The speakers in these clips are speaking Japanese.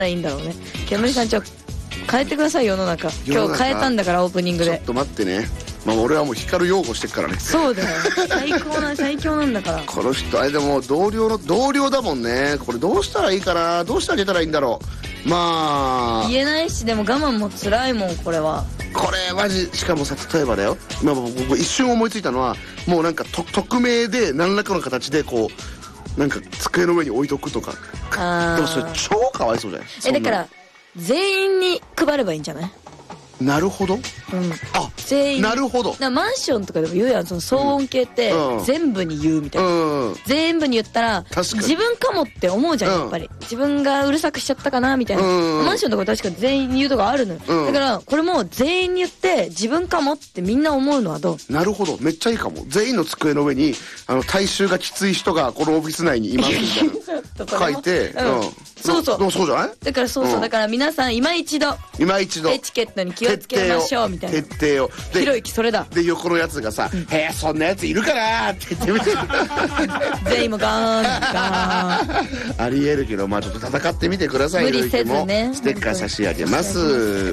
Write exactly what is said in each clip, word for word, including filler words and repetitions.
らいいんだろうね。煙さんちょ変えてください世の中。今日変えたんだからオープニングで。 ちょっと待ってね。まあ俺はもう光る擁護してっからね。 そうだよ。最高な最強なんだから。 この人あれでも同僚の同僚だもんね。これどうしたらいいかな。どうしてあげたらいいんだろう。まあ言えないし、でも我慢も辛いもんこれは。 これマジしかもさ、例えばだよ、まあ、僕一瞬思いついたのはもうなんかと匿名で何らかの形でこうなんか机の上に置いとくとか。 あでもそれ超かわいそうじゃない。 えだから全員に配ればいいんじゃない。 なるほど。 うん、 あ全員なるほど。 だマンションとかでも言うやん、その騒音系って全部に言うみたいな、うん、全部に言ったら自分かもって思うじゃん、やっぱり、うん、自分がうるさくしちゃったかなみたいな、うん、マンションとか確か全員に言うとかあるのよ、うん、だからこれも全員に言って自分かもってみんな思うのはどう。 なるほど、めっちゃいいかも。全員の机の上にあの体臭がきつい人がこのオフィス内にいますみたいな書いて、うん、 そうそう、 そうじゃない。 だからそうそう、うん、だから皆さん今一度今一度エチケットに気をつけましょうみたいな。 徹底を。 ひろゆきそれだ。 で横のやつがさ「へえそんなやついるかな」って言ってみて全員もガーンガーン。 ありえるけど、まあちょっと戦ってみてください。 無理せずね。 ステッカー差し上げます。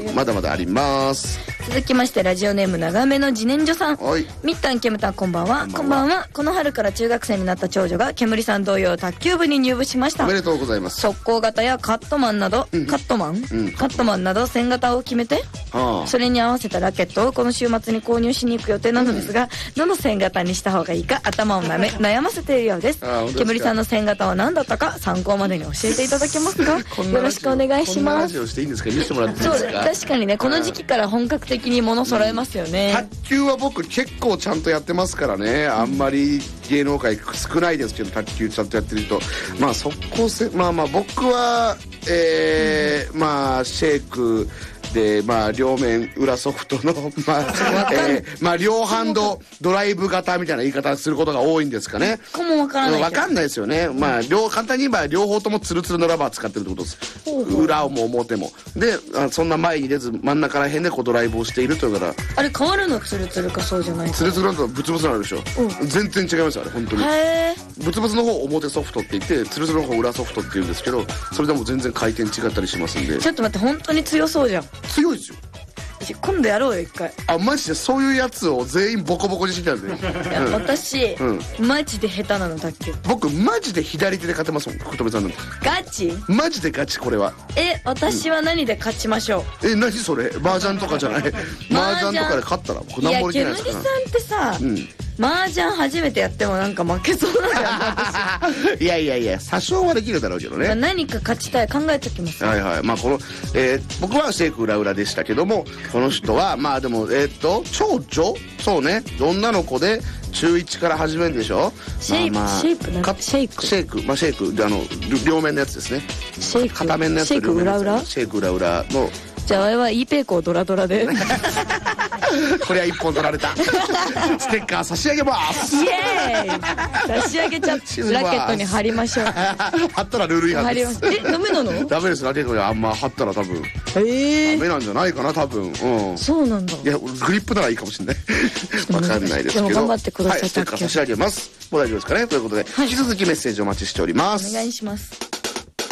まだまだあります。 続きましてラジオネーム長めの自然薯さん。 はい。 みったんけむたんこんばんは。こんばんは。この春から中学生になった長女が煙さん同様卓球部に入部しました。 おめでとうございます。 速攻型やカットマンなど、うん、カットマン、うん、カットマンなど線型を決めて、はあ、それに合わせたラケットをこの週末に購入しに行く予定なのですが、うん、どの線型にした方がいいか頭をなめ悩ませているようです。煙さんの線型は何だったか参考までに教えていただけますか。よろしくお願いします。こんなラジオしていいんですか。見せてもらっていいですか。 そう、確かにね、この時期から本格的に物揃えますよね、 うん、卓球は僕結構ちゃんとやってますからね。あんまり芸能界少ないですけど、卓球ちゃんとやってる人、まあ速攻戦、まあまあ僕はえー、うん、まあシェイクで、まあ両面裏ソフトのまあ、えー、まあ両ハンドドライブ型みたいな言い方することが多いんですかね。 こもわからない。 わかんないですよね。まあ両簡単に言えば両方ともツルツルのラバー使ってるってことです。ほうほう、裏も表もで、そんな前に出ず真ん中ら辺でこうドライブをしているというから。 あれ変わるのツルツルかそうじゃないか。 ツルツルだとブツブツになるでしょ、うん、全然違いますよあれ本当に。へー。ブツブツの方表ソフトって言ってツルツルの方裏ソフトって言うんですけど、それでも全然回転違ったりしますんで。 ちょっと待って、本当に強そうじゃん。 強いですよ。 今度やろうよ一回。 あ、マジでそういうやつを全員ボコボコにしてきたんで。 いや、うん、私、うん、マジで下手なの卓球。 僕マジで左手で勝てますもん、福留さんなんて。 ガチ？ マジでガチこれは。 え、私は何で勝ちましょう。 うん、え、何それ？麻雀とかじゃない？麻雀とかで勝ったら僕何もできないですから。いや、 煙さんってさ、うん、麻雀初めてやってもなんか負けそうなんだよ私。いやいやいや、詐称はできるだろうけどね。 何か勝ちたい、考えときます。 はいはい。まあこの、えー、僕はシェイク裏裏でしたけども、この人はまあでもえー、っと長女、そうね、女の子で中いちから始めるんでしょ。 シェイク、まあまあ、シェイクなんかシェイクシェイク、まあシェイクであの両面のやつですね。 シェイク片面のやつ。 シェイク裏裏。 シェイク裏裏の。 じゃああれは E ペイコをドラドラで。 これは一本取られた。ステッカー差し上げます。 イエーイ。差し上げちゃってラケットに貼りましょう。 貼ったらルール違反です。 え、ダメなの？ ダメです。ラケットにあんま貼ったら多分。ええ。ダメなんじゃないかな多分。うん。 そうなんだ。 いやグリップならいいかもしれない。わかんないですけど。 でも頑張ってください。 はい、ステッカー差し上げます。もう大丈夫ですかね。ということで、引き続きメッセージお待ちしております。 お願いします。